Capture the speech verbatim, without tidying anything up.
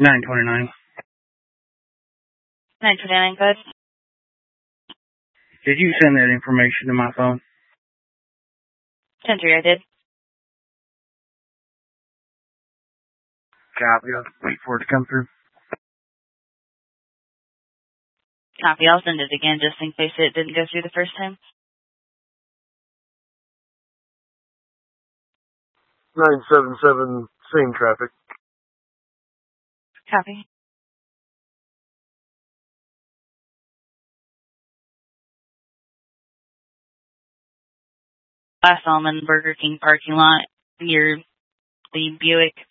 nine twenty-nine. nine twenty-nine, good. Did you send that information to my phone? ten three, I did. Copy. I'll wait for it to come through. Copy. I'll send it again just in case it didn't go through the first time. nine seven seven, same traffic. Copy. Last Almond Burger King parking lot. Your the Buick